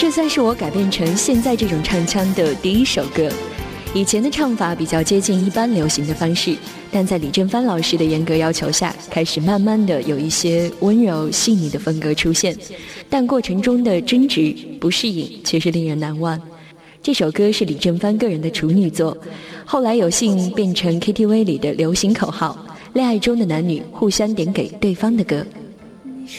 这算是我改编成现在这种唱腔的第一首歌。以前的唱法比较接近一般流行的方式，但在李正帆老师的严格要求下，开始慢慢的有一些温柔细腻的风格出现，但过程中的争执不适应却是令人难忘。这首歌是李正帆个人的处女作，后来有幸变成 KTV 里的流行口号，恋爱中的男女互相点给对方的歌。